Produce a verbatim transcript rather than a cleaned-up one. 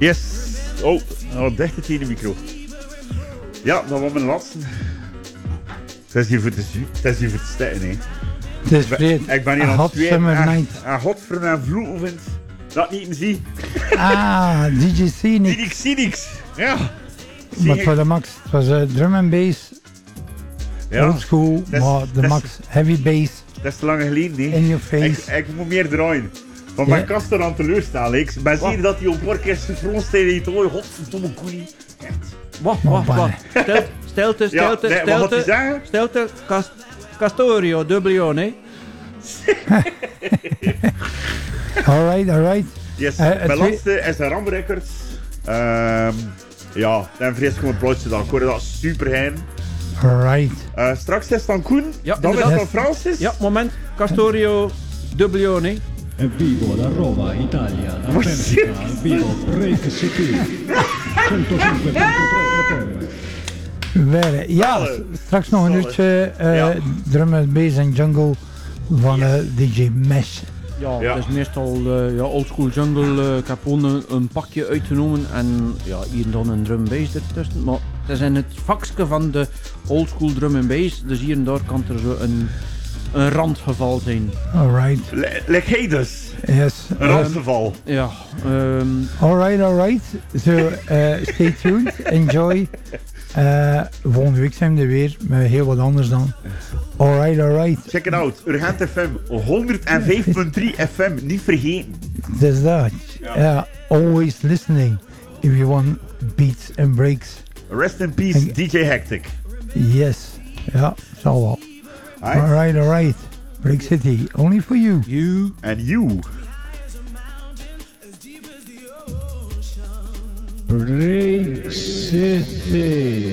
Yes. Oh, oh dicht het in de micro. Ja, dat was mijn laatste. Het is hier voor te, het is hier voor te stijgen, hè. Het is vreed. Ik ben hier A aan hot het summer en, night. en God voor mijn vloeken vindt. Dat niet te zien. Ah, D J Zie Scenic. niks, zie niks. Ja. Zie Maar ik- voor de max, het was uh, drum and bass, ja. old school, is- maar de dat is- max heavy bass, Dat is te lang geleden, hè. in your Ik, face. ik moet meer draaien. Want Ja. mijn kast er aan teleurstellen. Ik ben zeker dat hij op work is gefronst tegen het oor. Godverdomme koelie. Echt. Wacht, Maar wacht, bijna. wacht. Stel- Stilte, Ja, stilte, nee, wat had hij stilte. zeggen? Stilte, Cas- Castorio, dubbel nee? Alright, alright. Yes, Eh, het mijn twee- laatste is de Ram Records. Ehm ja, dan vrees gewoon het plaatje dan. Ik hoorde dat super geheim. Alright. Uh, straks is het van Koen, Ja, dan is het inderdaad. van Francis. Ja, moment. Castorio, dubbel nee? È vivo da Roma, Italia, da Ma Benfica, sì. al vivo Break City, centocinque punto tre F M. Weer, ja, Zalig. s- straks nog een Zalig. uurtje uh, Ja. drum and bass en jungle van uh, D J Mesh. Ja, Ja. het is meestal uh, ja, oldschool jungle. Uh, ik heb gewoon een, een pakje uitgenomen en ja, hier en dan een drum bass ertussen. Maar het is in het vakje van de oldschool drum en bass. Dus hier en daar kan er zo een, een randgeval zijn. Alright, Le- Like hij dus. yes. Een Um, randgeval. Ja, ehm alright, alright. So, uh, stay tuned, enjoy. Uh, volgende week zijn we er weer met heel wat anders dan. Alright, alright. Check it out. Urgent F M. honderdvijf komma drie F M. Niet vergeten. Dus dat. Uh, always listening if you want beats and breaks. Rest in peace, D J Hectic. Yes. Ja, zal wel. Alright. Alright, alright. Break City, only for you. you. And you. Break City.